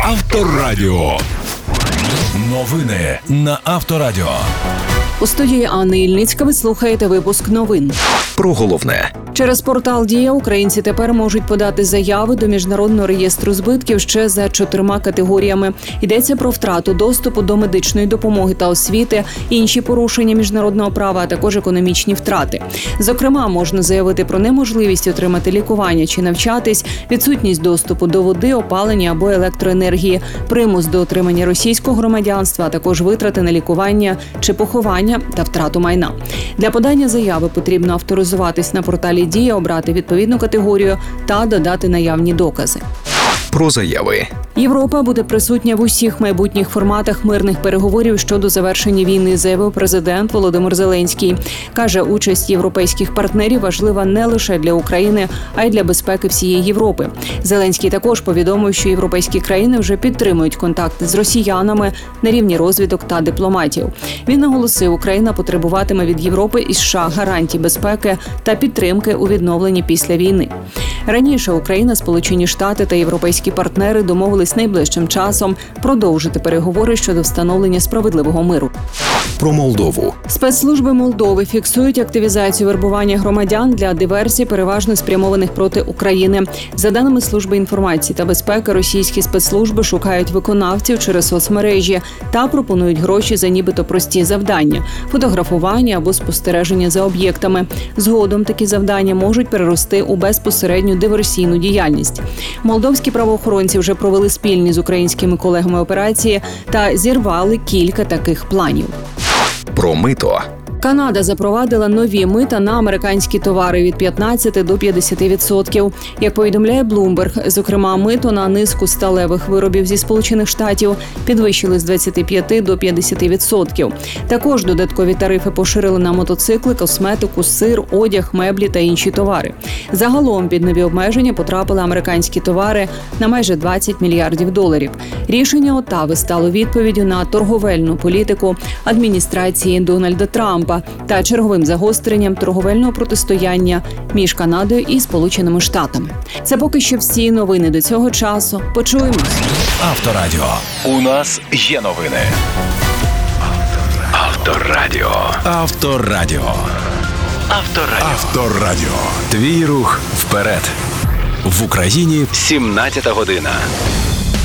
Авторадіо. Новини на Авторадіо. У студії Анни Ільницька ви слухаєте випуск новин. Про головне. Через портал «Дія» українці тепер можуть подати заяви до Міжнародного реєстру збитків ще за 4 категоріями. Йдеться про втрату доступу до медичної допомоги та освіти, інші порушення міжнародного права, а також економічні втрати. Зокрема, можна заявити про неможливість отримати лікування чи навчатись, відсутність доступу до води, опалення або електроенергії, примус до отримання російського громадянства, а також витрати на лікування чи поховання та втрату майна. Для подання заяви потрібно авторизуватись на порталі «Дія», обрати відповідну категорію та додати наявні докази. Про заяви. Європа буде присутня в усіх майбутніх форматах мирних переговорів щодо завершення війни, заявив президент Володимир Зеленський. Каже, участь європейських партнерів важлива не лише для України, а й для безпеки всієї Європи. Зеленський також повідомив, що європейські країни вже підтримують контакти з росіянами на рівні розвідок та дипломатів. Він наголосив, Україна потребуватиме від Європи і США гарантій безпеки та підтримки у відновленні після війни. Раніше Україна, Сполучені Штати та європейські партнери домовились найближчим часом продовжити переговори щодо встановлення справедливого миру. Про Молдову. Спецслужби Молдови фіксують активізацію вербування громадян для диверсій, переважно спрямованих проти України. За даними Служби інформації та безпеки, російські спецслужби шукають виконавців через соцмережі та пропонують гроші за нібито прості завдання – фотографування або спостереження за об'єктами. Згодом такі завдання можуть перерости у безпосередню диверсійну діяльність. Молдовські правоохоронці вже провели спільні з українськими колегами операції та зірвали кілька таких планів. Про мито. Канада запровадила нові мита на американські товари від 15 до 50%. Як повідомляє Bloomberg, зокрема, мито на низку сталевих виробів зі Сполучених Штатів підвищили з 25 до 50%. Також додаткові тарифи поширили на мотоцикли, косметику, сир, одяг, меблі та інші товари. Загалом під нові обмеження потрапили американські товари на майже $20 мільярдів. Рішення Оттави стало відповіддю на торговельну політику адміністрації Дональда Трампа та черговим загостренням торговельного протистояння між Канадою і Сполученими Штатами. Це поки що всі новини до цього часу. Почуємось. Авторадіо. У нас є новини. Авторадіо. Авторадіо. Авторадіо. Авторадіо. Твій рух вперед. В Україні 17 година.